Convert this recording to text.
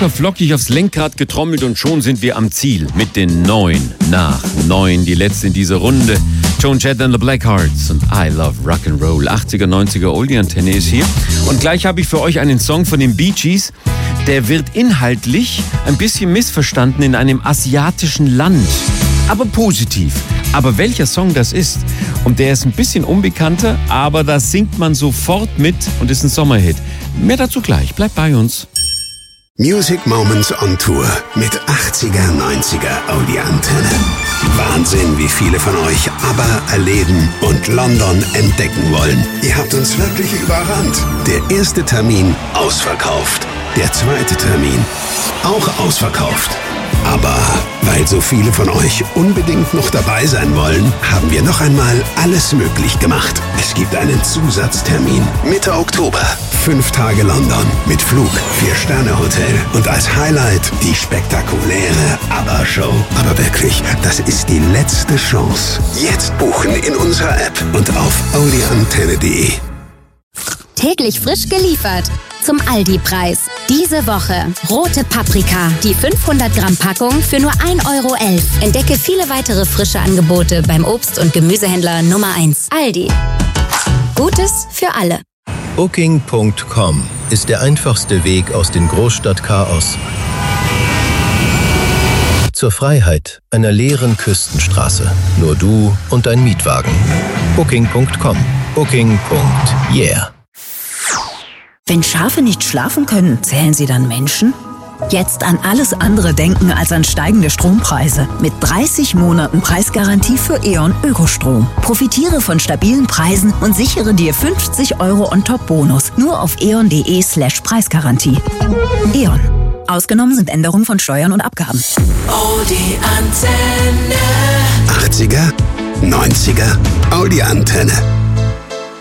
locker flockig aufs Lenkrad getrommelt und schon sind wir am Ziel mit den 9 nach 9. Die letzte in dieser Runde. Joan Jett and the Blackhearts und I Love Rock'n'Roll. 80er, 90er Oldie-Antenne ist hier. Und gleich habe ich für euch einen Song von den Bee Gees. Der wird inhaltlich ein bisschen missverstanden in einem asiatischen Land. Aber positiv. Aber welcher Song das ist, und der ist ein bisschen unbekannter, aber da singt man sofort mit und ist ein Sommerhit. Mehr dazu gleich. Bleibt bei uns. Music Moments on Tour mit 80er, 90er Audi-Antenne. Wahnsinn, wie viele von euch ABBA erleben und London entdecken wollen. Ihr habt uns wirklich überrannt. Der erste Termin ausverkauft. Der zweite Termin auch ausverkauft. Aber weil so viele von euch unbedingt noch dabei sein wollen, haben wir noch einmal alles möglich gemacht. Es gibt einen Zusatztermin Mitte Oktober. 5 Tage London mit Flug, 4-Sterne-Hotel und als Highlight die spektakuläre ABBA-Show. Aber wirklich, das ist die letzte Chance. Jetzt buchen in unserer App und auf audiantenne.de. Täglich frisch geliefert. Zum Aldi-Preis. Diese Woche rote Paprika, die 500 Gramm Packung für nur 1,11 Euro. Entdecke viele weitere frische Angebote beim Obst- und Gemüsehändler Nummer 1. Aldi. Gutes für alle. Booking.com ist der einfachste Weg aus dem Großstadtchaos zur Freiheit einer leeren Küstenstraße. Nur du und dein Mietwagen. Booking.com. Booking.yeah. Wenn Schafe nicht schlafen können, zählen sie dann Menschen? Jetzt an alles andere denken als an steigende Strompreise. Mit 30 Monaten Preisgarantie für E.ON Ökostrom. Profitiere von stabilen Preisen und sichere dir 50 Euro on-top-Bonus. Nur auf eon.de/Preisgarantie. E.ON. Ausgenommen sind Änderungen von Steuern und Abgaben. Oh, die Antenne. 80er, 90er, Audi-Antenne.